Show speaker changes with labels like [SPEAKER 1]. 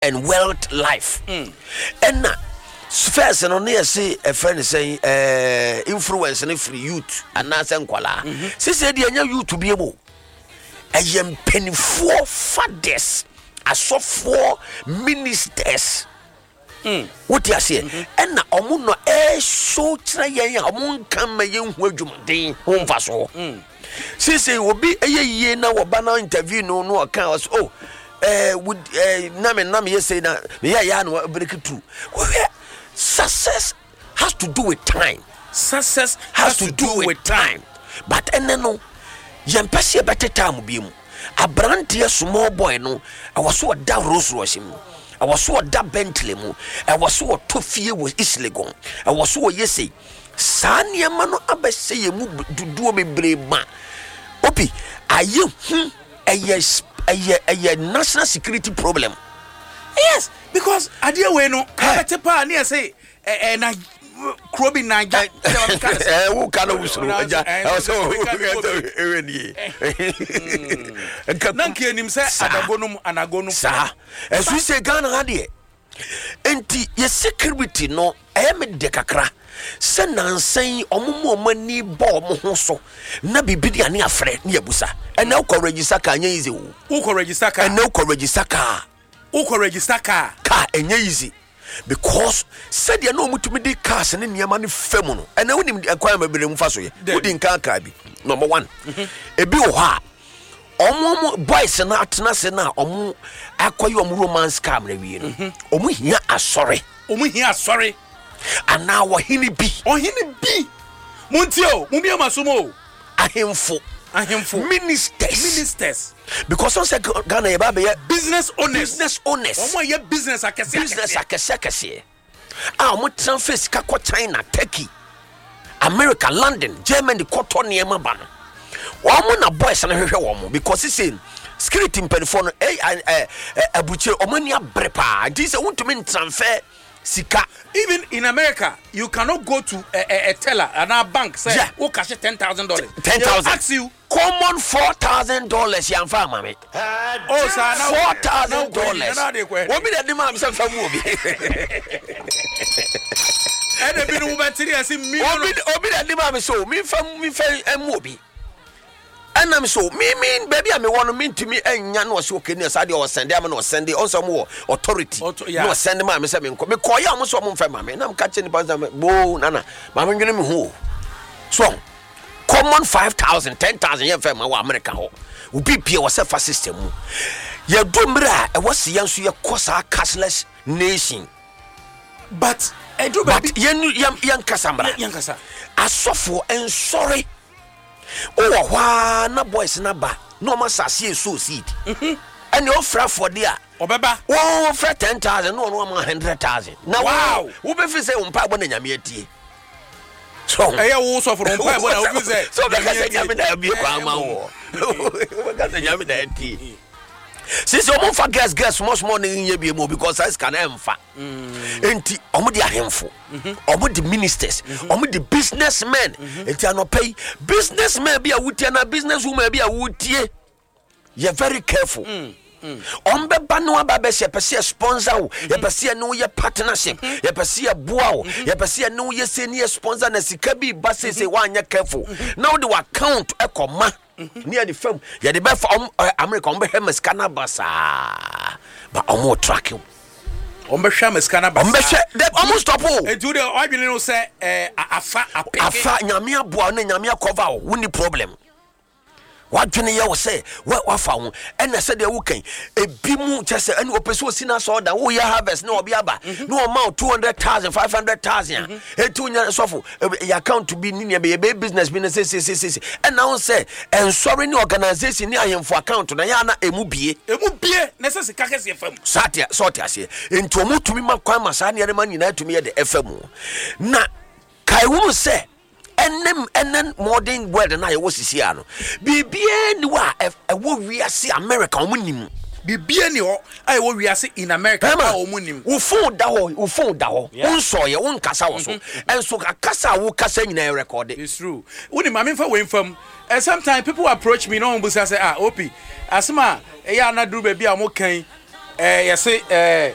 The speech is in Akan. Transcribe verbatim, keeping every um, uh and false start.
[SPEAKER 1] and wealth life. Mm. And na first no na say a friend say eh influence na free youth and na say nkwala. Say say dey anya youth be able. Ayem penifo fathers, asofo ministers. Mm. What you say? And na omo no e show try yen omo kan ma yen hu adwumaden ho mfa so. Say say obi eye ye na wo ba na interview no no kan was oh eh would eh na me na me say na me ya ya no break through. Success has to do with time.
[SPEAKER 2] Success
[SPEAKER 1] has, has to, to do, do with, with time. time. But ene no yempese better time bi mu. Abrante small boy no I was so da Rolls Royce mu. I was so da Bentley mu. I was so tofie was Islegon. I was so yesi. Sa niema no abese ye mu duduo bebre ma. Opi aye hu eye eye national security problem.
[SPEAKER 2] Yes, because adia we no abete pa na say eh na Krobi Naija
[SPEAKER 1] eh who can usuru aja so ewani
[SPEAKER 2] nanke enim se adagonum anagonum
[SPEAKER 1] sa esu se Ghana hade enti ye security no eh me de kakra se nansan omomo omani ba omo ho so na bibidi ane afre na yabusa ena ukọ register ka anya easy wo
[SPEAKER 2] ukọ register ka
[SPEAKER 1] ena ukọ register ka
[SPEAKER 2] ukọ register ka
[SPEAKER 1] ka enya easy because said you know mutumi di cars ne niam ne fam no ena wonim akwan mabere mfa so ye wodi nkan ka bi number one ebi wo ha omo boys na atena se na omo akoyi omo romance scam na wie no omo hia asore
[SPEAKER 2] omo hia asore
[SPEAKER 1] ana wo hini bi
[SPEAKER 2] o hini bi muntio mumbi amasomo
[SPEAKER 1] ahemfo
[SPEAKER 2] ahemfo
[SPEAKER 1] ministers
[SPEAKER 2] ministers
[SPEAKER 1] because on say Ghana e ba be
[SPEAKER 2] business owners
[SPEAKER 1] business owners
[SPEAKER 2] omo ye business akese
[SPEAKER 1] business akese akese ah omo transfer sika ko China Turkey America London Germany koto ne ma ba no omo na boys na hwehwe omo because say security perform eh eh abuche omo ni abrepa this want to transfer sika.
[SPEAKER 2] Even in America, you cannot go to a, a, a teller and a bank say, yeah. "Oh, cash ten thousand dollars."
[SPEAKER 1] Ten thousand.
[SPEAKER 2] Ask you
[SPEAKER 1] common four thousand dollars. Yan fa mami.
[SPEAKER 2] Oh, sir,
[SPEAKER 1] four thousand dollars. What be the demand? Some some movie.
[SPEAKER 2] And the bill over three. I see me.
[SPEAKER 1] Obi obi the demand so me from me from a movie. And I'm so me mean baby I me want to mean to me enya no so okay near side or send am no send on some more authority no send ma me say me me call ya mo so mo mfa ma me na me catch ni pa bo nana ma me nwene me ho so common five thousand ten thousand yen fa ma wa America ho ubi pie wo se fa system mu ye do mra e wo se yen so ye kosa cashless nation
[SPEAKER 2] but e do
[SPEAKER 1] but yen yen kasa mra
[SPEAKER 2] yen kasa
[SPEAKER 1] asofo en sorry. Oh, wah, na boys na ba. No man sasi so seed. Mhm. And you offer for there.
[SPEAKER 2] Obeba.
[SPEAKER 1] Oh, offer ten thousand. No, no man hundred thousand. Now,
[SPEAKER 2] wow.
[SPEAKER 1] Who be fi say umpa bona nyame ati. So.
[SPEAKER 2] Eh, wo so for umpa bona who be say.
[SPEAKER 1] So because nyame na bi kwa ma wo. Because nyame na ati. Since omo fa gas gas much more than ye be mo because I can emfa. Enti omo di ahemfo. Omo di ministers, omo di businessmen. Enti ano pay businessmen be a wutie na businesswoman be a wutie. You're very careful. Ombe banu ababe se pese sponsor wo, ye pese no ye partnership, ye pese boa wo, ye pese no ye senior sponsor na sika bi ba se se wanya careful. Now the account e koma near the firm. Ya the be for America ombe hem scanner basa. But omo track you.
[SPEAKER 2] Ombe hwa scanner basa.
[SPEAKER 1] Ombe hwe they almost stop o.
[SPEAKER 2] E do the odwene no say eh afa apeke.
[SPEAKER 1] Afa nyame aboa na nyame cover wo, woni problem. What dwene ye wo say wa fa ho ena se de wo kan ebi mu chese ene opese osina so da wo ya harvest na obi aba no amount two hundred thousand five hundred thousand etu nya sofo your account to be ni be business business say say say ena won say en sorry ni organization ni ahemfo account na ya na emu bie
[SPEAKER 2] emu bie na se sika kese fam
[SPEAKER 1] satia sortia se enti omutumi makwan masa ne ma nyina tumi ye de fm na kai wo say enem enen modern world na ye wo sisi ano bibie ni wa e wo wiase America omunim
[SPEAKER 2] bibie ni ho ai wo wiase in America ka omunim
[SPEAKER 1] wo phone da ho wo phone da ho unso ye won kasa wo so enso kasa wo kasa nyina record.
[SPEAKER 2] It's true woni ma me fa we fam and sometimes people approach me no mbusa say ah opi asema e ya na duru ba bia mo kan eh ye say eh